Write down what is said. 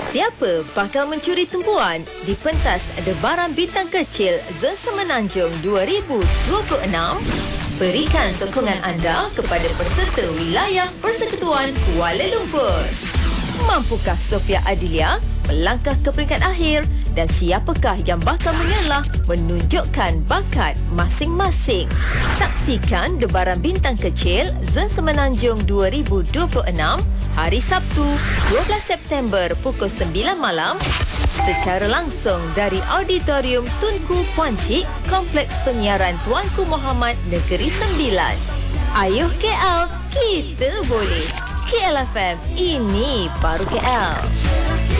Siapa bakal mencuri tumpuan di pentas Debaran Bintang Kecil Zon Semenanjung 2026? Berikan sokongan anda kepada peserta wilayah Persekutuan Kuala Lumpur. Mampukah Sofia Adilia melangkah ke peringkat akhir? Dan siapakah yang bakal mengalah menunjukkan bakat masing-masing? Saksikan Debaran Bintang Kecil Zon Semenanjung 2026 hari Sabtu 12 September pukul 9 malam secara langsung dari Auditorium Tunku Puan Cik, Kompleks Penyiaran Tuanku Muhammad Negeri Sembilan. Ayuh KL, kita boleh. KL FM, ini baru KL.